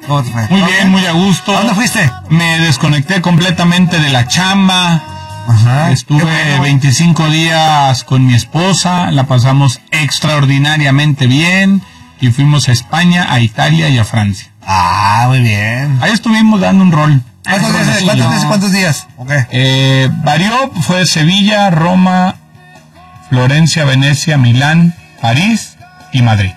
¿Cómo te fue? Muy bien, muy a gusto. ¿A dónde fuiste? Me desconecté completamente de la chamba. Ajá. Estuve 25 días con mi esposa, la pasamos extraordinariamente bien y fuimos a España, a Italia y a Francia. Ah, muy bien. Ahí estuvimos dando un rol. ¿Cuántos días? Okay. Varió, fue Sevilla, Roma, Florencia, Venecia, Milán, París y Madrid.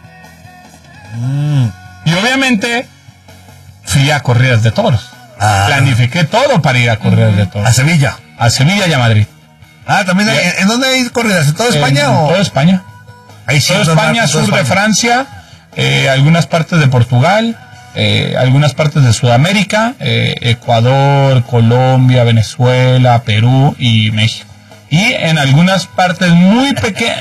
Y obviamente fui a corridas de toros. Planifiqué todo para ir a corridas de toros. ¿A Sevilla? A Sevilla y a Madrid. También. ¿En dónde hay corridas? ¿En toda España o...? Toda España. Ahí sí, toda España, sur de Francia, algunas partes de Portugal, algunas partes de Sudamérica, Ecuador, Colombia, Venezuela, Perú y México. Y en algunas partes muy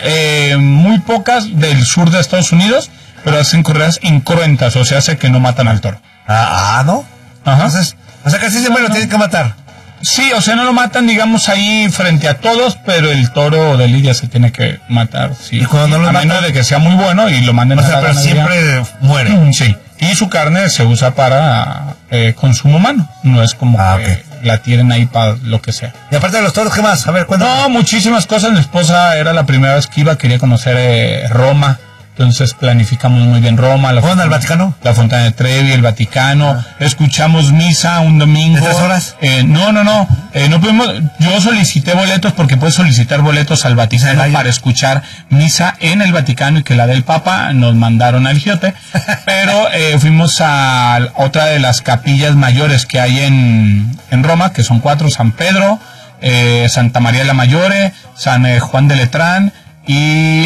pocas del sur de Estados Unidos, pero hacen corridas incruentas, o sea, hace que no matan al toro. ¿No? Ajá. Entonces, o sea, casi siempre lo tienen que matar. Sí, o sea, no lo matan, digamos, ahí frente a todos, pero el toro de lidia se tiene que matar, sí. ¿Y cuando no lo matan? A menos de que sea muy bueno y lo manden O sea, a la pero ganadería. siempre muere. Sí. Y su carne se usa para consumo humano. No es como que la tienen ahí para lo que sea. Y aparte de los toros, ¿qué más? A ver, cuéntame. No, muchísimas cosas. Mi esposa era la primera vez que iba, quería conocer Roma. Entonces planificamos muy bien Roma. ¿Dónde? ¿El Vaticano? La Fontana de Trevi, el Vaticano. Escuchamos misa un domingo. ¿De 3 horas? No pudimos. Yo solicité boletos porque puedes solicitar boletos al Vaticano para escuchar misa en el Vaticano y que la del Papa nos mandaron al Giote. Pero fuimos a otra de las capillas mayores que hay en Roma, que son 4: San Pedro, Santa María la Mayore, San Juan de Letrán y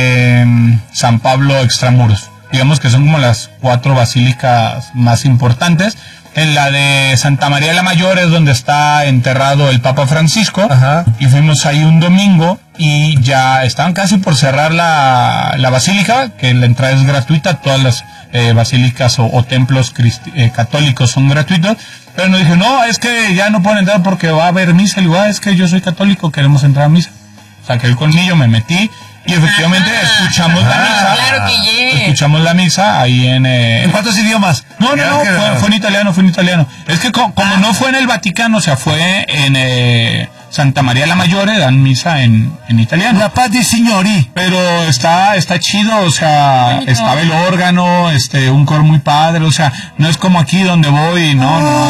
San Pablo Extramuros. Digamos que son como las 4 basílicas más importantes. En la de Santa María la Mayor es donde está enterrado el Papa Francisco. Ajá. Y fuimos ahí un domingo y ya estaban casi por cerrar la basílica, que la entrada es gratuita. Todas las basílicas o templos católicos son gratuitos. Pero nos dijo, no, es que ya no pueden entrar porque va a haber misa. Y digo, es que yo soy católico, queremos entrar a misa. Saqué el colmillo, me metí y efectivamente escuchamos la misa. Claro que yeah. Escuchamos la misa ahí ¿En cuántos idiomas? No, fue en italiano. Es que como no fue en el Vaticano, o sea, fue en Santa María la Mayore, dan misa en italiano. La paz de signori. Pero está chido, o sea, estaba el órgano, un coro muy padre, o sea, no es como aquí donde voy, y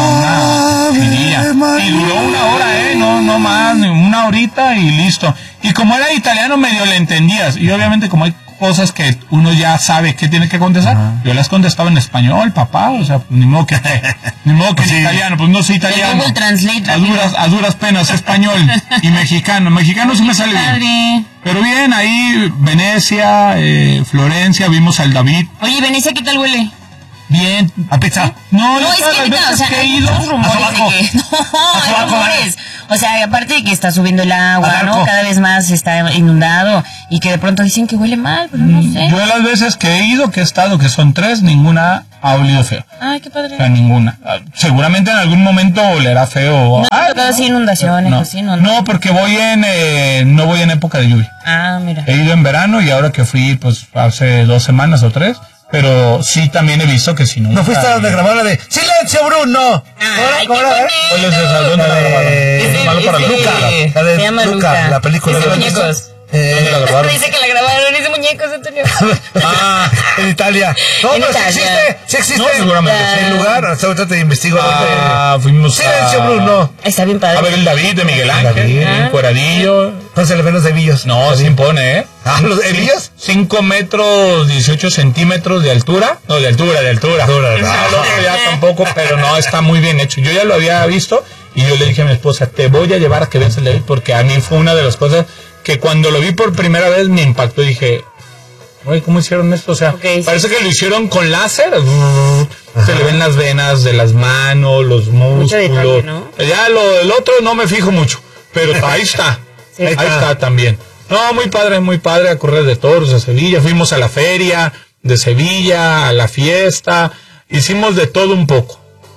duró 1 hora, no más, ni 1 horita y listo. Y como era italiano, medio le entendías, y obviamente como hay cosas que uno ya sabe que tiene que contestar, yo las contestaba en español, papá, o sea, ni modo que en italiano, pues no soy italiano. Google Translate, a duras penas español y mexicano sí me sale bien. Pero bien, ahí Venecia, Florencia, vimos al David. Oye, Venecia, ¿qué tal huele? Bien. ¿A pizza? No, es que ahorita, o sea, hay muchos rumores de que... hay rumores. O sea, aparte de que está subiendo el agua, ¿no? Cada vez más está inundado y que de pronto dicen que huele mal, pero no sé. Yo de las veces que he ido, que he estado, que son 3, ninguna ha olido feo. Ay, qué padre. O sea, ninguna. Seguramente en algún momento olerá feo. No, así inundaciones, así no. No, porque no voy en época de lluvia. Mira. He ido en verano y ahora que fui, pues, hace 2 semanas o 3... Pero sí también he visto que si no... ¿No fuiste a donde grabaron la de ¡Silencio, Bruno! ¿Cuál es esa? ¿Dónde la grabaron? Malo para Luca. La de Luca, la película de muñecos. ¿Dónde la grabaron? Dice que la grabaron, es de muñecos, Antonio. En Italia. No, pero sí existe. No, seguramente. El lugar, hasta ahorita te investigo. Fuimos ¡Silencio, Bruno! Está bien padre. A ver el David de Miguel Ángel, bien cueradillo. ¿Cuándo se le ven los hebillos? No, se impone, ¿eh? ¿Los hebillos? 5 metros 18 centímetros de altura. No, de altura. No, ya tampoco, pero no, está muy bien hecho. Yo ya lo había visto y yo le dije a mi esposa, te voy a llevar a que veas el David, porque a mí fue una de las cosas que cuando lo vi por primera vez me impactó. Dije, oye, ¿cómo hicieron esto? O sea, parece que lo hicieron con láser. Se le ven las venas de las manos, los músculos. Mucho detalle, ¿no? Ya el otro no me fijo mucho, pero ahí está. Sí. Ahí está también. No, muy padre, a correr de toros a Sevilla. Fuimos a la feria de Sevilla, a la fiesta. Hicimos de todo un poco.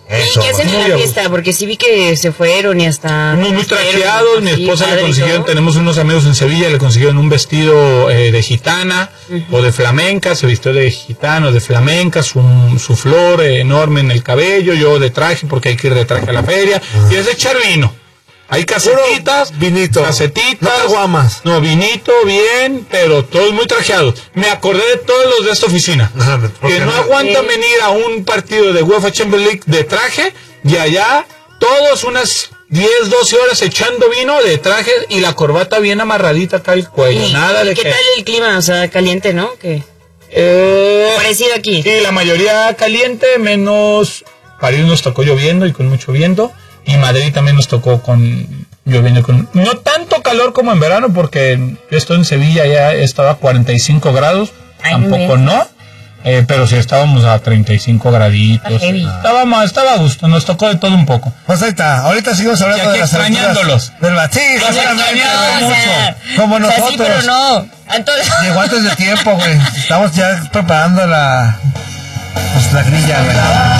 Eso. ¿Qué hacen en la fiesta? Porque sí vi que se fueron y hasta... Unos muy trajeados, mi esposa le consiguieron, tenemos unos amigos en Sevilla, le consiguieron un vestido de gitana o de flamenca, se vistió de gitano, de flamenca, su flor enorme en el cabello, yo de traje porque hay que ir de traje a la feria, y es de echar vino. Hay casetitas, vinito, casetitas, no guamas. No, vinito, bien, pero todos muy trajeados. Me acordé de todos los de esta oficina, que no aguantan venir a un partido de UEFA Champions League de traje, y allá todos unas 10, 12 horas echando vino de traje y la corbata bien amarradita acá al cuello. Nada de ¿Qué tal el clima? O sea, caliente, ¿no? ¿Qué? Parecido aquí. Sí, la mayoría caliente, menos París nos tocó lloviendo y con mucho viento. Y Madrid también nos tocó lloviendo con... No tanto calor como en verano, porque yo estoy en Sevilla, ya estaba a 45 grados, tampoco no, pero sí estábamos a 35 graditos. Estaba a gusto, nos tocó de todo un poco. Pues ahorita seguimos hablando de las extrañándolos. Sí, extrañándolos mucho. Como nosotros. Sí, pero no. Entonces... Llegó antes de tiempo, güey. Estamos ya preparando la grilla, güey.